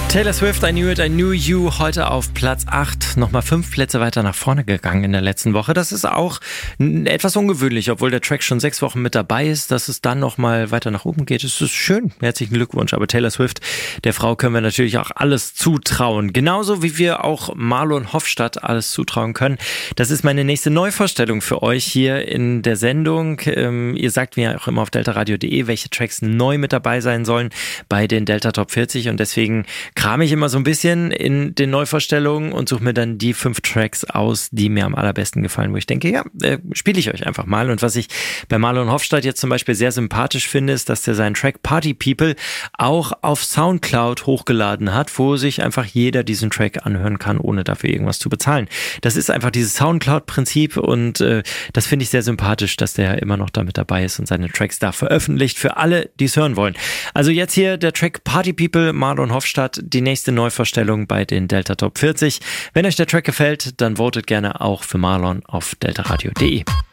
Taylor Swift, I Knew It, I Knew You, heute auf Platz 8, nochmal 5 Plätze weiter nach vorne gegangen in der letzten Woche. Das ist auch etwas ungewöhnlich, obwohl der Track schon 6 Wochen mit dabei ist, dass es dann nochmal weiter nach oben geht. Es ist schön, herzlichen Glückwunsch. Aber Taylor Swift, der Frau können wir natürlich auch alles zutrauen. Genauso wie wir auch Marlon Hofstadt alles zutrauen können. Das ist meine nächste Neuvorstellung für euch hier in der Sendung. Ihr sagt mir auch immer auf deltaradio.de, welche Tracks neu mit dabei sein sollen bei den Delta Top 40 und deswegen kram ich immer so ein bisschen in den Neuvorstellungen und suche mir dann die 5 Tracks aus, die mir am allerbesten gefallen, wo ich denke, ja, spiele ich euch einfach mal. Und was ich bei Marlon Hofstadt jetzt zum Beispiel sehr sympathisch finde, ist, dass der seinen Track Party People auch auf Soundcloud hochgeladen hat, wo sich einfach jeder diesen Track anhören kann, ohne dafür irgendwas zu bezahlen. Das ist einfach dieses Soundcloud-Prinzip und das finde ich sehr sympathisch, dass der immer noch damit dabei ist und seine Tracks da veröffentlicht für alle, die es hören wollen. Also jetzt hier der Track Party People, Marlon Hofstadt, die nächste Neuvorstellung bei den Delta Top 40. Wenn euch der Track gefällt, dann votet gerne auch für Marlon auf deltaradio.de.